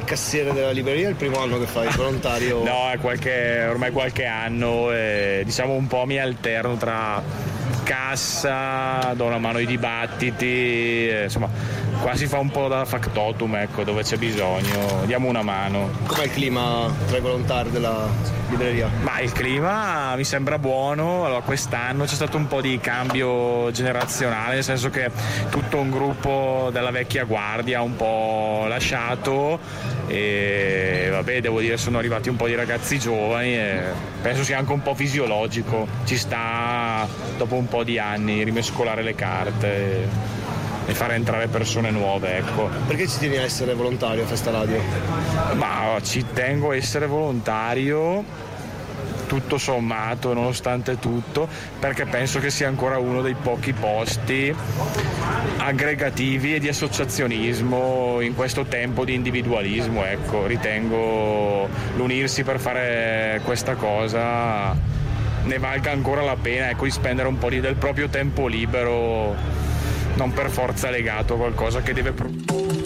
cassiere della libreria, è il primo anno che fai il volontario? No, è ormai qualche anno, diciamo un po' mi alterno tra cassa, do una mano ai dibattiti, insomma qua si fa un po' da factotum, ecco, dove c'è bisogno, diamo una mano. Com'è il clima tra i volontari della libreria? Ma il clima mi sembra buono. Allora, quest'anno c'è stato un po' di cambio generazionale, nel senso che tutto un gruppo della vecchia guardia ha un po' lasciato e vabbè, devo dire sono arrivati un po' di ragazzi giovani e penso sia anche un po' fisiologico, ci sta dopo un po' di anni rimescolare le carte e fare entrare persone nuove, ecco. Perché ci tieni a essere volontario a Festa Radio? Ma ci tengo a essere volontario tutto sommato, nonostante tutto, perché penso che sia ancora uno dei pochi posti aggregativi e di associazionismo in questo tempo di individualismo, ecco. Ritengo l'unirsi per fare questa cosa ne valga ancora la pena, ecco, di spendere un po' del proprio tempo libero, non per forza legato a qualcosa che deve